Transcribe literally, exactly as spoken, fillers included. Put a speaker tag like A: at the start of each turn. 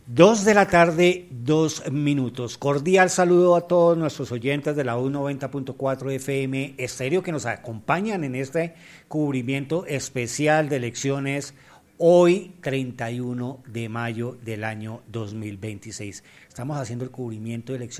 A: Dos de la tarde, dos minutos. Cordial saludo a todos nuestros oyentes de la U noventa punto cuatro F M Estéreo que nos acompañan en este cubrimiento especial de elecciones hoy, treinta y uno de mayo del año dos mil veintiséis. Estamos haciendo el cubrimiento de elecciones